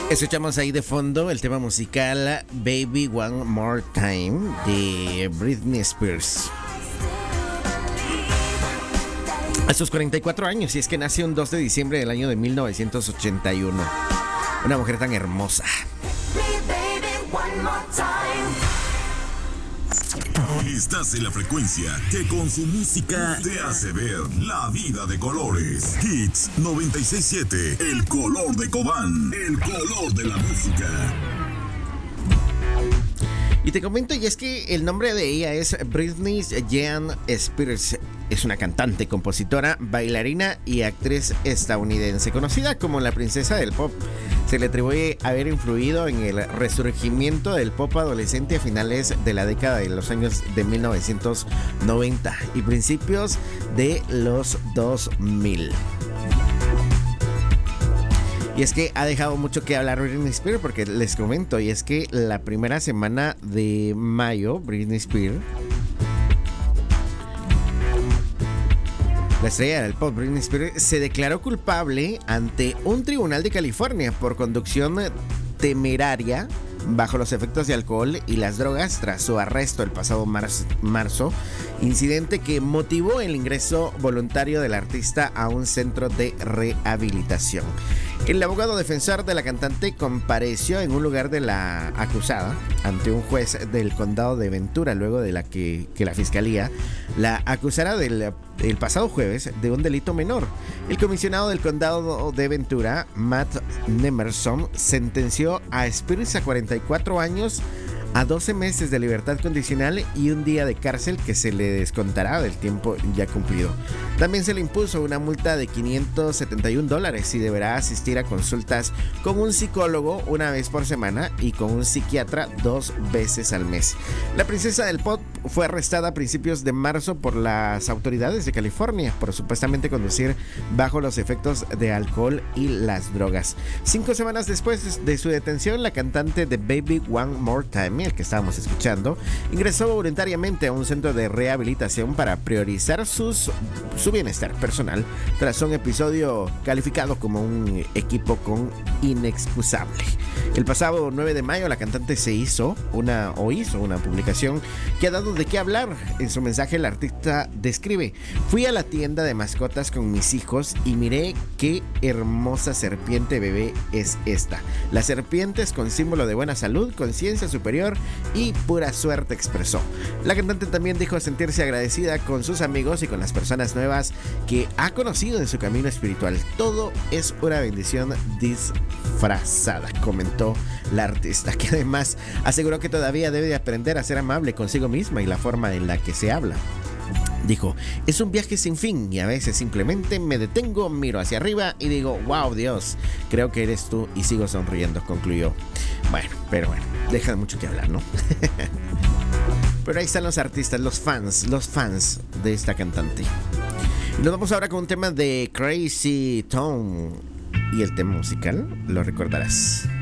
Escuchamos ahí de fondo el tema musical Baby One More Time de Britney Spears. A sus 44 años, y es que nació un 2 de diciembre del año de 1981. Una mujer tan hermosa. Estás en la frecuencia que con su música te hace ver la vida de colores. Hits 96.7, el color de Cobán, el color de la música. Y te comento, y es que el nombre de ella es Britney Jean Spears. Es una cantante, compositora, bailarina y actriz estadounidense, conocida como la princesa del pop. Se le atribuye haber influido en el resurgimiento del pop adolescente a finales de la década de los años de 1990 y principios de los 2000. Y es que ha dejado mucho que hablar Britney Spears, porque les comento, y es que la primera semana de mayo, Britney Spears, la estrella del pop Britney Spears, se declaró culpable ante un tribunal de California por conducción temeraria bajo los efectos de alcohol y las drogas tras su arresto el pasado marzo, incidente que motivó el ingreso voluntario del artista a un centro de rehabilitación. El abogado defensor de la cantante compareció en un lugar de la acusada ante un juez del condado de Ventura luego de que la fiscalía la acusara el pasado jueves de un delito menor. El comisionado del condado de Ventura, Matt Nemerson, sentenció a Spears a 44 años, a 12 meses de libertad condicional y un día de cárcel que se le descontará del tiempo ya cumplido. También se le impuso una multa de $571 y deberá asistir a consultas con un psicólogo una vez por semana y con un psiquiatra 2 veces al mes. La princesa del pop fue arrestada a principios de marzo por las autoridades de California por supuestamente conducir bajo los efectos de alcohol y las drogas. 5 semanas después de su detención, la cantante de Baby One More Time, el que estábamos escuchando, ingresó voluntariamente a un centro de rehabilitación para priorizar su bienestar personal tras un episodio calificado como un equipo con inexcusable. El pasado 9 de mayo la cantante hizo una publicación que ha dado de qué hablar. En su mensaje el artista describe: fui a la tienda de mascotas con mis hijos y miré qué hermosa serpiente bebé es esta. Las serpientes con símbolo de buena salud, conciencia superior y pura suerte, expresó. La cantante también dijo sentirse agradecida con sus amigos y con las personas nuevas que ha conocido en su camino espiritual. Todo es una bendición disfrazada, comentó la artista, que además aseguró que todavía debe de aprender a ser amable consigo misma y la forma en la que se habla. Dijo: es un viaje sin fin y a veces simplemente me detengo, miro hacia arriba y digo, wow, Dios, creo que eres tú, y sigo sonriendo, concluyó. Bueno, deja mucho que hablar, ¿no? Pero ahí están los artistas, los fans de esta cantante. Y nos vamos ahora con un tema de Crazy Town, y el tema musical lo recordarás.